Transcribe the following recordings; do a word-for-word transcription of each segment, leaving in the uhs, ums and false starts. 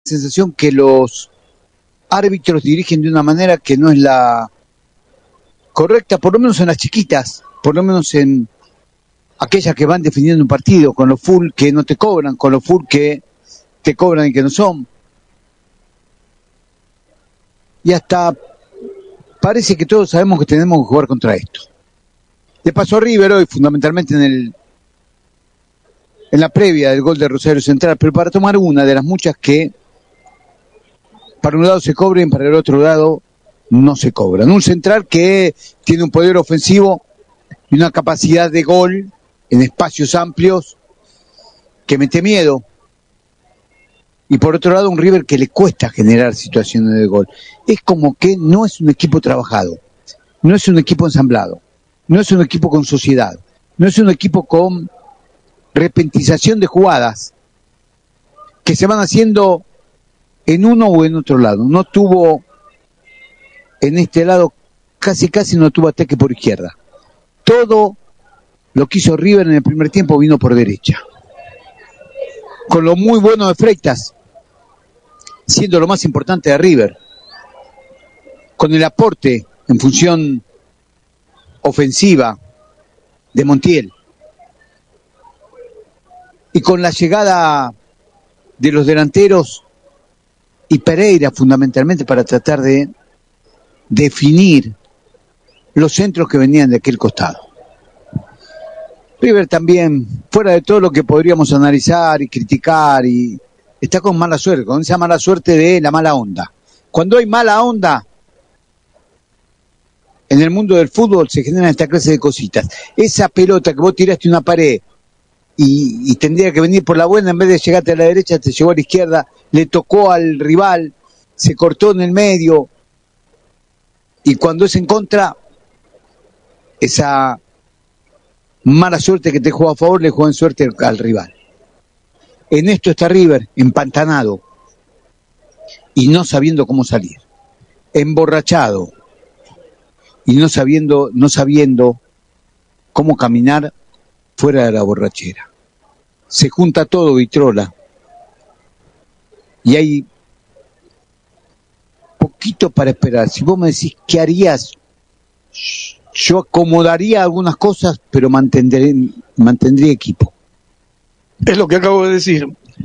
sensación que los árbitros dirigen de una manera que no es la correcta, por lo menos en las chiquitas, por lo menos en aquellas que van definiendo un partido, con los full que no te cobran, con los full que te cobran y que no son. Y hasta parece que todos sabemos que tenemos que jugar contra esto. Le pasó a River hoy, fundamentalmente en el en la previa del gol de Rosario Central, pero para tomar una de las muchas que para un lado se cobran, para el otro lado no se cobran. Un central que tiene un poder ofensivo y una capacidad de gol en espacios amplios que mete miedo. Y por otro lado un River que le cuesta generar situaciones de gol. Es como que no es un equipo trabajado, no es un equipo ensamblado, no es un equipo con sociedad, no es un equipo con repentización de jugadas que se van haciendo en uno o en otro lado. No tuvo en este lado, casi casi no tuvo ataque por izquierda. Todo lo que hizo River en el primer tiempo vino por derecha. Con lo muy bueno de Freitas, siendo lo más importante de River. Con el aporte en función ofensiva de Montiel. Y con la llegada de los delanteros y Pereira fundamentalmente para tratar de definir los centros que venían de aquel costado. River también, fuera de todo lo que podríamos analizar y criticar, y está con mala suerte, con esa mala suerte de la mala onda. Cuando hay mala onda en el mundo del fútbol se generan esta clase de cositas. Esa pelota que vos tiraste una pared y, y tendría que venir por la buena, en vez de llegarte a la derecha te llegó a la izquierda, le tocó al rival, se cortó en el medio, y cuando es en contra, esa mala suerte que te juega a favor le juega en suerte al rival. En esto está River, empantanado y no sabiendo cómo salir, emborrachado y no sabiendo, no sabiendo cómo caminar fuera de la borrachera. Se junta todo, Vitrola, y hay poquito para esperar. Si vos me decís qué harías, yo acomodaría algunas cosas, pero mantendré, mantendría equipo. Es lo que acabo de decir.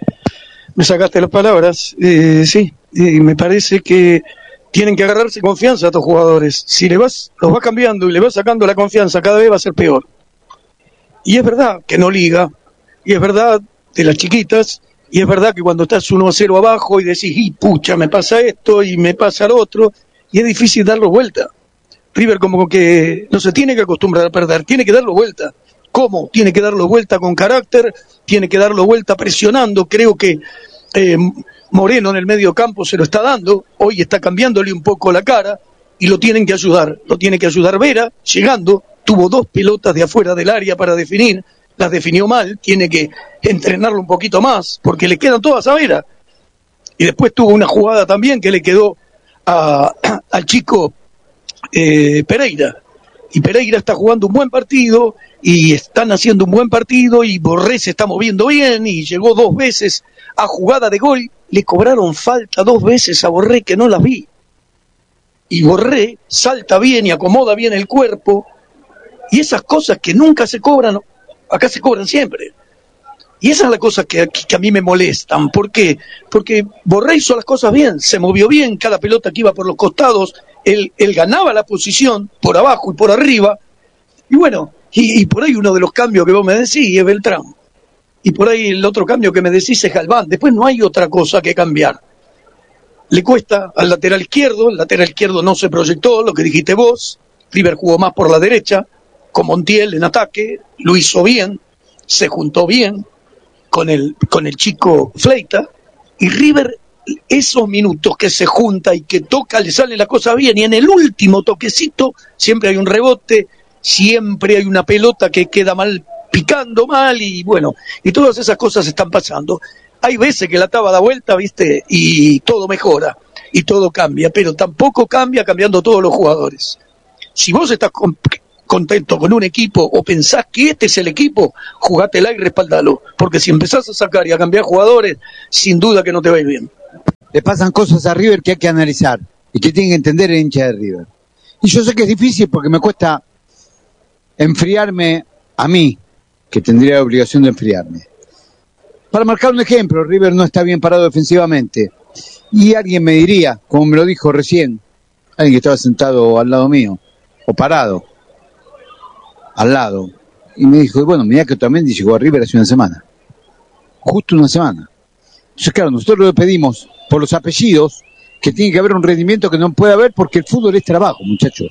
Me sacaste las palabras. Eh, sí, y me parece que tienen que agarrarse confianza a estos jugadores. Si le vas, los vas cambiando y le vas sacando la confianza, cada vez va a ser peor. Y es verdad que no liga, y es verdad de las chiquitas, y es verdad que cuando estás uno a cero abajo y decís, y pucha, me pasa esto y me pasa lo otro, y es difícil darlo vuelta. River como que no se tiene que acostumbrar a perder, tiene que darlo vuelta. ¿Cómo? Tiene que darlo vuelta con carácter, tiene que darlo vuelta presionando. Creo que eh, Moreno en el medio campo se lo está dando, hoy está cambiándole un poco la cara, y lo tienen que ayudar, lo tiene que ayudar Vera, llegando, tuvo dos pelotas de afuera del área para definir, las definió mal, tiene que entrenarlo un poquito más, porque le quedan todas a Vera. Y después tuvo una jugada también que le quedó a, al chico eh, Pereira, y Pereira está jugando un buen partido, y están haciendo un buen partido, y Borré se está moviendo bien, y llegó dos veces a jugada de gol, le cobraron falta dos veces a Borré que no las vi. Y Borré salta bien y acomoda bien el cuerpo, y esas cosas que nunca se cobran, acá se cobran siempre. Y esas son las cosas que, que a mí me molestan. ¿Por qué? Porque Borré hizo las cosas bien, se movió bien, cada pelota que iba por los costados, él, él ganaba la posición por abajo y por arriba, y bueno, y, y por ahí uno de los cambios que vos me decís es Beltrán, y por ahí el otro cambio que me decís es Galván. Después no hay otra cosa que cambiar. Le cuesta al lateral izquierdo, el lateral izquierdo no se proyectó, lo que dijiste vos, River jugó más por la derecha, con Montiel en ataque, lo hizo bien, se juntó bien con el, con el chico Fleita, y River, esos minutos que se junta y que toca, le sale la cosa bien, y en el último toquecito siempre hay un rebote, siempre hay una pelota que queda mal, picando mal, y bueno, y todas esas cosas están pasando. Hay veces que la taba da vuelta, viste, y todo mejora, y todo cambia, pero tampoco cambia cambiando todos los jugadores. Si vos estás con, contento con un equipo o pensás que este es el equipo, jugátela y respaldalo, porque si empezás a sacar y a cambiar jugadores, sin duda que no te va a ir bien. le pasan cosas a River que hay que analizar y que tienen que entender el hincha de River. Y yo sé que es difícil porque me cuesta enfriarme a mí, que tendría la obligación de enfriarme. Para marcar un ejemplo, River no está bien parado defensivamente. Y alguien me diría, como me lo dijo recién, alguien que estaba sentado al lado mío, o parado, al lado, y me dijo, bueno, mira que Otamendi llegó a River hace una semana. Justo una semana. Entonces, claro, nosotros le pedimos por los apellidos que tiene que haber un rendimiento que no puede haber porque el fútbol es trabajo, muchachos.